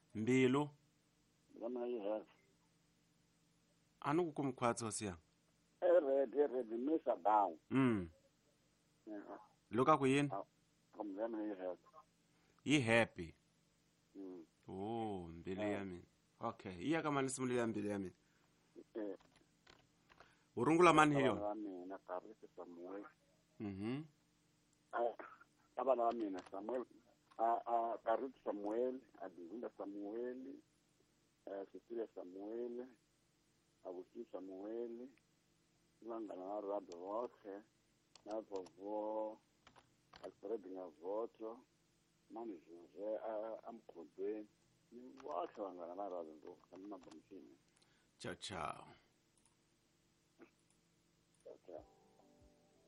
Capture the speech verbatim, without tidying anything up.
Mbilu. Ngama yi have. Anu kukumkhwatso siya. Eh red red misa down. Mm. Yeah. Loka kuyini? From them you have. Yi happy. Mm. Oh, Mbilu yami. Okay, iya kama nisimuli ya Mbilu yami. Eh. Urungula mani hiyo? Abana na Karisi Samuel. Mhm. Ah, abana wami na Samuel. Ah ah Karisi Samuel, Adinda Samuel, eh Cecilia Samuel, Agustin Samuel, Ngana na Rado Roche, na vovô Alfredo Ngavoto, Mani José, Amkode, ni wote wangana na Rado ndo kama bomshini. Ciao ciao. Okay.